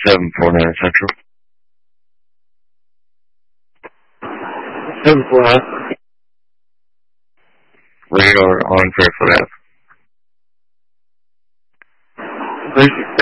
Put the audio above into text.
749 Central. 749. We are on Fairfoot Ave. Thank you.